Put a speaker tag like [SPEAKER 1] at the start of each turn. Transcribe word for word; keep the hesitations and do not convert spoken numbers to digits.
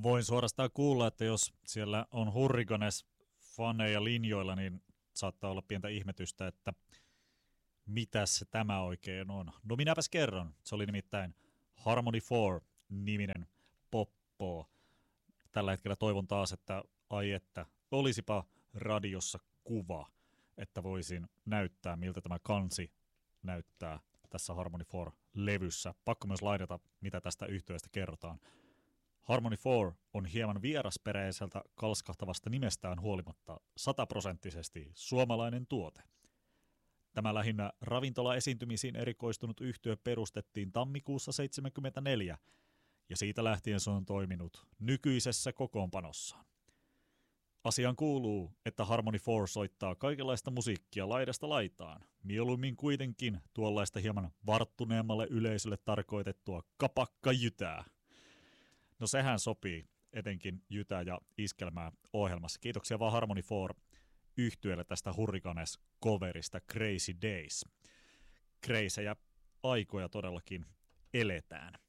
[SPEAKER 1] Voin suorastaan kuulla, että jos siellä on Hurricanes-faneja linjoilla, niin saattaa olla pientä ihmetystä, että mitäs se tämä oikein on. No minäpäs kerron. Se oli nimittäin Harmony Four-niminen poppo. Tällä hetkellä toivon taas, että ai että olisipa radiossa kuva, että voisin näyttää, miltä tämä kansi näyttää tässä Harmony Four-levyssä. Pakko myös lainata, mitä tästä yhtyeestä kerrotaan. Harmony Four on hieman vierasperäiseltä kalskahtavasta nimestään huolimatta sataprosenttisesti suomalainen tuote. Tämä lähinnä ravintolaesiintymisiin erikoistunut yhtye perustettiin tammikuussa seitsemänkymmentäneljä ja siitä lähtien se on toiminut nykyisessä kokoonpanossaan. Asiaan kuuluu, että Harmony Four soittaa kaikenlaista musiikkia laidasta laitaan, mieluummin kuitenkin tuollaista hieman varttuneemmalle yleisölle tarkoitettua kapakkajytää. No sehän sopii etenkin jytä- ja iskelmää ohjelmassa. Kiitoksia vaan Harmony Four yhtyeelle tästä Hurricanes-coverista Crazy Days. Crazyjä aikoja todellakin eletään.